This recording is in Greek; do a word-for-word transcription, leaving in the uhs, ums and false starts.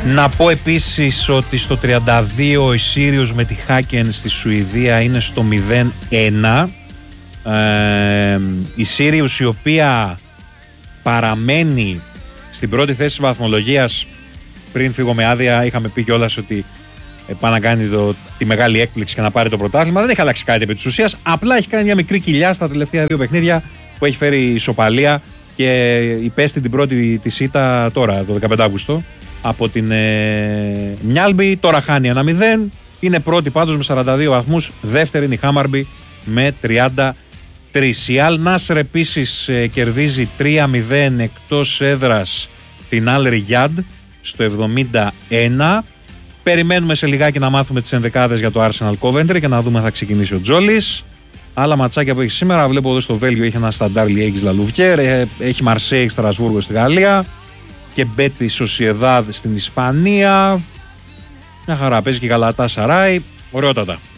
Να πω επίσης ότι στο τριάντα δύο η Sirius με τη Χάκεν στη Σουηδία είναι στο μηδέν ένα. Ε, η Sirius η οποία παραμένει στην πρώτη θέση της βαθμολογίας. Πριν φύγω με άδεια είχαμε πει κιόλας ότι πάει να κάνει το, τη μεγάλη έκπληξη και να πάρει το πρωτάθλημα. Δεν έχει αλλάξει κάτι επί της ουσίας. Απλά έχει κάνει μια μικρή κοιλιά στα τελευταία δύο παιχνίδια που έχει φέρει ισοπαλία και υπέστη την πρώτη της ήττα τώρα, το δεκαπέντε Αυγούστου, από την ε, Μιάλμπι. Τώρα χάνει ένα μηδέν. Είναι πρώτη πάντως με σαράντα δύο βαθμούς. Δεύτερη είναι η Χάμαρμπι με τριάντα τρεις. Η Αλ Νάσρ επίσης ε, κερδίζει τρία μηδέν εκτός έδρας την Αλ Ριγκιάντ στο εβδομήντα ένα. Περιμένουμε σε λιγάκι να μάθουμε τις ενδεκάδες για το Arsenal Coventry και να δούμε αν θα ξεκινήσει ο Τζόλης. Άλλα ματσάκια που έχει σήμερα, βλέπω εδώ στο Βέλγιο έχει ένα Σταντάρ Λιέγης Λαλουβιέρ, έχει Μαρσέη Στρασβούργο στη Γαλλία και Μπέτι Σοσιεδάδ στην Ισπανία. Μια χαρά, παίζει και Γαλατά Σαράι, ωραιότατα.